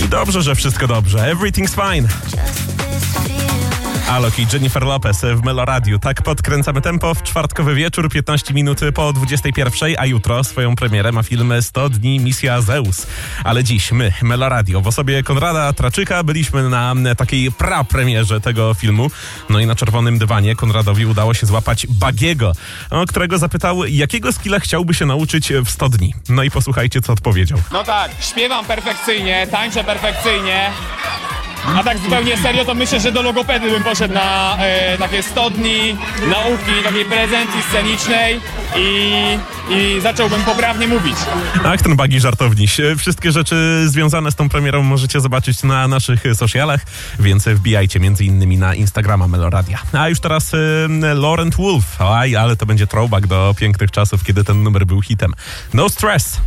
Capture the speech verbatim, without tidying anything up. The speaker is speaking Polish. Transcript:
I dobrze, że wszystko dobrze. Everything's fine. Alok i Jennifer Lopez w Meloradiu. Tak podkręcamy tempo w czwartkowy wieczór, piętnaście minut po dwudziestej pierwszej, a jutro swoją premierę ma film sto dni Misja Zeus. Ale dziś my, Meloradio, w osobie Konrada Traczyka byliśmy na takiej prapremierze tego filmu. No i na czerwonym dywanie Konradowi udało się złapać Bagiego, którego zapytał, jakiego skilla chciałby się nauczyć w sto dni. No i posłuchajcie, co odpowiedział. No tak, śpiewam perfekcyjnie, tańczę perfekcyjnie. A tak zupełnie serio, to myślę, że do logopedy bym poszedł na e, takie sto dni nauki, takiej prezencji scenicznej i, i zacząłbym poprawnie mówić. Ach, ten Bagi żartowniś. Wszystkie rzeczy związane z tą premierą możecie zobaczyć na naszych socialach, więc wbijajcie między innymi na Instagrama Meloradia. A już teraz y, Laurent Wolf. Oj, ale to będzie throwback do pięknych czasów, kiedy ten numer był hitem. No Stress.